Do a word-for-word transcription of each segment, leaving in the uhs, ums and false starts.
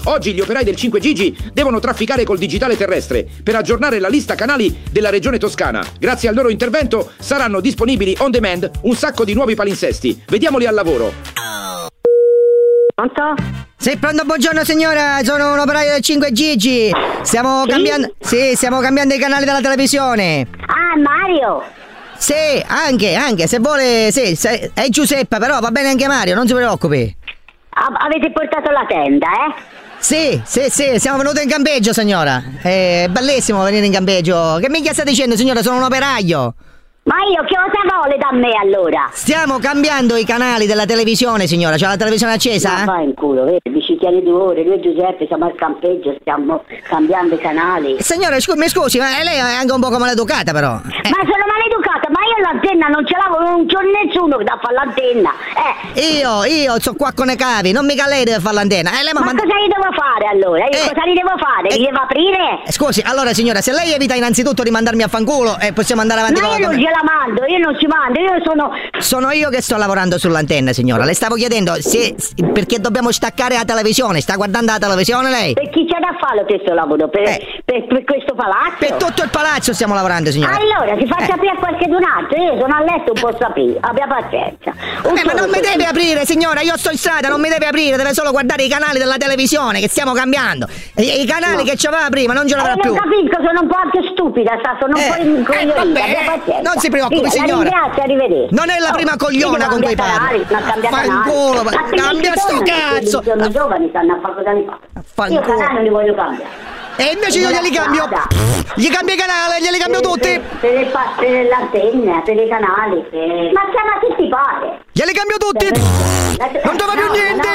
Oggi gli operai del cinque G devono trafficare col digitale terrestre per aggiornare la lista canali della regione toscana. Grazie al loro intervento saranno disponibili on demand un sacco di nuovi palinsesti. Vediamoli al lavoro. Pronto? Sì, pronto, buongiorno signora, sono un operaio del cinque G. Stiamo Sì? cambiando. Sì, stiamo cambiando i canali della televisione. Ah, Mario! Sì, anche, anche, se vuole, sì, se- è Giuseppa, però va bene anche Mario, non si preoccupi. A- avete portato la tenda, eh? Sì, sì, sì, siamo venuti in campeggio, signora. È bellissimo venire in campeggio. Che minchia sta dicendo, signora? Sono un operaio. Ma io che cosa vuole da me allora? Stiamo cambiando i canali della televisione, signora. C'è la televisione accesa? Ma vai in culo, vedi, ci tieni due ore, noi Giuseppe siamo al campeggio, stiamo cambiando i canali. Signora, scu- mi scusi, ma lei è anche un poco maleducata, però. Eh. Ma sono maleducata, ma io l'antenna non ce l'avevo, non c'ho nessuno che da fare l'antenna. Eh. Io, io, so qua con i cavi, non mica lei deve fare l'antenna. Eh, lei Ma manda- cosa gli devo fare allora? Io Eh. cosa gli devo fare? Eh. Li devo aprire? Eh, Scusi, allora signora, se lei evita innanzitutto di mandarmi a fanculo, eh, possiamo andare avanti Ma con io la non conver- gliela mando, io non ci mando, io sono... Sono io che sto lavorando sull'antenna, signora. Le stavo chiedendo se, perché dobbiamo staccare la televisione. Sta guardando la televisione lei? Per chi c'è da fare questo lavoro? Per, Eh. per, per questo palazzo? Per tutto il palazzo stiamo lavorando, signora. Allora, si faccia Eh. aprire a qualcun altro, io sono a letto, non posso aprire, abbia pazienza. Un Eh, ma solo non mi così. deve aprire, signora, io sto in strada, non mi deve aprire, deve solo guardare i canali della televisione che stiamo cambiando. E, e i canali No. che c'aveva prima non ce Eh, l'avrà non più. capisco, sono un po' anche stupida, sta, sono un Eh, po' eh, incoglionita, vabbè, abbia pazienza. non si preoccupi, Via, signora. La ringrazio, arrivederci. Non è la prima Oh, cogliona io con cui cambia parli. canali, ma cambia Fanculo, canali. ma Ma cambia che sto sono, cazzo. Sono giovani, sanno a fare cosa ne fa. Io Fanculo. canali non li voglio cambiare. E invece io glieli cambio. Gli cambio i canali, glieli cambio Per- tutti. Per, per, le pa- per le antenne, per i canali, per... Ma chiama chi ti pare? Glieli cambio tutti. Non trova più niente.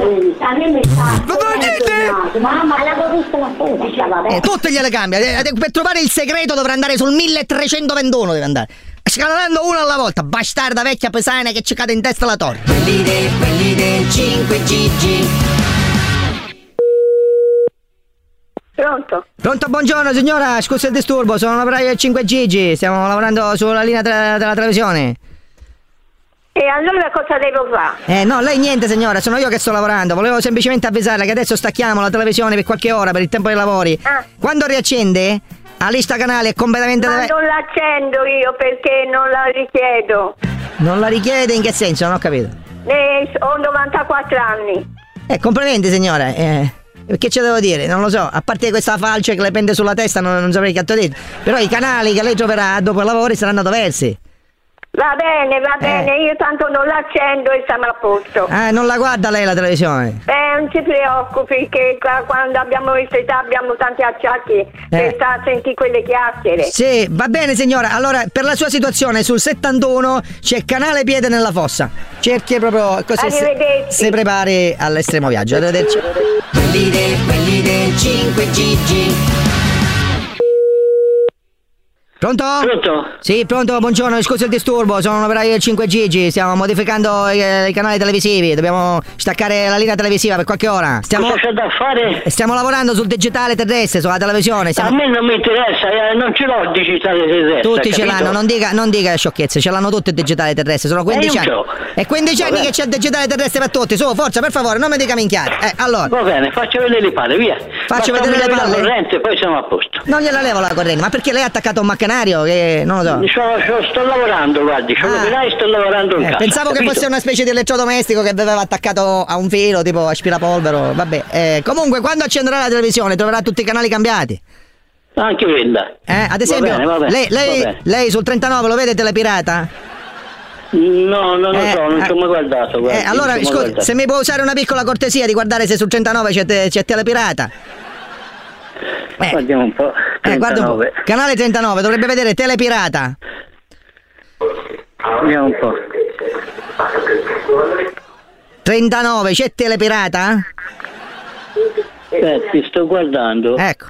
A me mi sta... Non trova niente. Mamma, l'avevo vista la sera, vabbè. Eh, tutte gliele cambia. Eh, eh, Per trovare il segreto dovrà andare sul milletrecentoventuno. Deve andare. Scalando uno alla volta. Bastarda vecchia pesana che ci cade in testa la torta. Quelli del, quelli del cinque G. Pronto? Pronto, buongiorno signora, scusi il disturbo, sono un operaio del cinque G, stiamo lavorando sulla linea tre- della televisione. E allora cosa devo fare? Eh no, lei niente signora, sono io che sto lavorando, volevo semplicemente avvisarla che adesso stacchiamo la televisione per qualche ora, per il tempo dei lavori. Ah. Quando riaccende, la lista canale è completamente... Ma deve- non l'accendo io perché non la richiedo. Non la richiede in che senso? Non ho capito. Ne ho novantaquattro anni. Eh, complimenti signora, eh... Che ci devo dire? Non lo so, a parte questa falce che le pende sulla testa non, non saprei che altro dire. Però i canali che lei troverà dopo i lavori saranno diversi. Va bene, va Eh. bene, io tanto non l'accendo e stiamo a posto. Ah, non la guarda lei la televisione? Eh, non si preoccupi che qua- quando abbiamo questa età abbiamo tanti acciacchi per stare a sentire quelle chiacchiere. Sì, va bene signora. Allora, per la sua situazione sul settantuno c'è canale piede nella fossa. Cerchi proprio così se, Arrivederci. se prepari all'estremo viaggio. Arrivederci. Quelli del, quelli del cinque G. Pronto? Pronto? Sì, pronto, buongiorno, scusi il disturbo, sono un operaio del cinque G, stiamo modificando i, i canali televisivi, dobbiamo staccare la linea televisiva per qualche ora. Stiamo, Cosa c'è da fare? stiamo lavorando sul digitale terrestre, sulla televisione. A Stiamo... me non mi interessa, eh, non ce l'ho il digitale terrestre. Tutti ce capito? l'hanno, non dica, non dica sciocchezze, ce l'hanno tutti il digitale terrestre, sono quindici Eh, io anni. ce l'ho. E quindici anni Vabbè. che c'è il digitale terrestre per tutti, su, forza, per favore, non mi dica minchiate. Eh, allora, Va bene, faccio vedere le palle, via. Faccio Basta vedere le togliere palle? la corrente, poi siamo a posto. non gliela levo la corrente, ma perché lei ha attaccato un macchinario che non lo so. Sto, sto- sto lavorando, guardi, sono Ah. l'operaio e sto lavorando in Eh, casa. pensavo che capito? fosse una specie di elettrodomestico che aveva attaccato a un filo, tipo aspirapolvero, vabbè. Eh, comunque, quando accenderà la televisione troverà tutti i canali cambiati. Anche quella. Eh, ad esempio, Va bene, va bene, lei, lei, va bene. lei sul trentanove lo vede Telepirata? No, non lo Eh, so, non eh, ci ho mai guardato, guardi, Eh, allora, non ci ho mai scusi, guardato. se mi può usare una piccola cortesia di guardare se sul trentanove c'è, te- c'è Telepirata. Eh, Guardiamo un po'. eh, guarda un po'. trentanove. Canale trentanove, dovrebbe vedere Telepirata. Vediamo un po'. trentanove, c'è Telepirata? Eh, ti sto guardando. Ecco.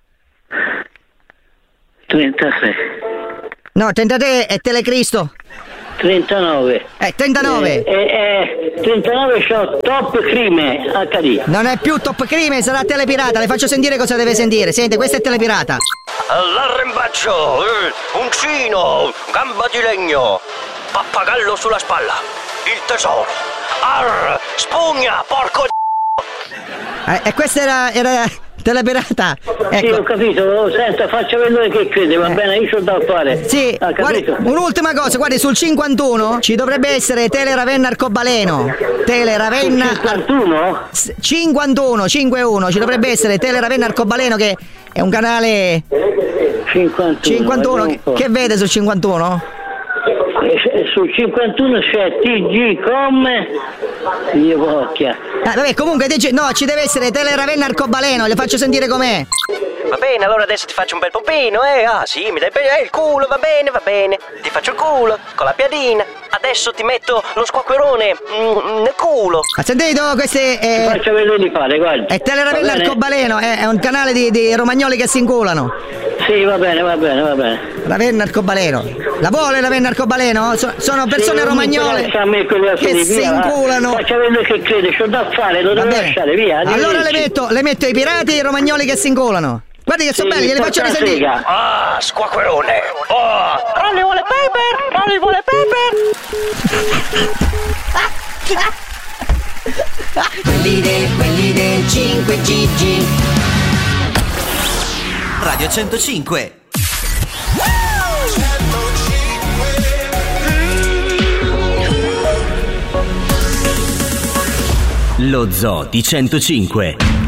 trentatré. No, trentatré è Telecristo. trentanove. Eh, trentanove. Eh, eh, eh, trentanove c'ho Top Crime acca di. Non è più Top Crime, sarà Telepirata. Le faccio sentire cosa deve sentire. Sente, questa è Telepirata. L'arrembaccio, eh, uncino, gamba di legno, pappagallo sulla spalla, il tesoro, arr, spugna, porco d***o. Eh, e questa era, era Telepirata. Sì, Ecco. ho capito. Senta, faccia vedere che crede, va bene, io c'ho da fare. Sì, ha guardi, capito? un'ultima cosa, guardi, sul cinquantuno ci dovrebbe essere Teleravenna Arcobaleno. Teleravenna cinquantuno? cinquantuno, cinquantuno, ci dovrebbe essere Teleravenna Arcobaleno, che è un canale cinquantuno. cinquantuno. Che, che vede sul cinquantuno? E sul cinquantuno c'è T G come io vocchia. Ah, vabbè, comunque dice, no, ci deve essere Teleravenna Arcobaleno, le faccio sentire com'è. Va bene, allora adesso ti faccio un bel pompino, eh? Ah, sì, mi dai bene, eh, il culo, va bene, va bene. Ti faccio il culo, con la piadina. Adesso ti metto lo squacquerone mm, nel culo. Ha sentito? Questo è... è Faccia vedere di fare, guarda. è Teleravenna Va bene? Arcobaleno, è, è un canale di, di romagnoli che si inculano. Sì, va bene, va bene, va bene. Ravenna Arcobaleno. La vuole Ravenna Arcobaleno? So- sono persone Sì, romagnole a me quelle che affari, si via, va. inculano. Faccia vedere che crede, c'ho da fare, lo Va devo bene. lasciare, via. Allora le arrivederci. metto, le metto i pirati e i romagnoli che si inculano. Guardi che sono Sì, belli, glieli faccio porca risentire. sega. Ah, squacquerone. Oh, Rolli vuole Pepper, Rolli vuole Pepper. Quelli del, quelli del cinque Gigi. Radio centocinque. Lo Zoo di centocinque.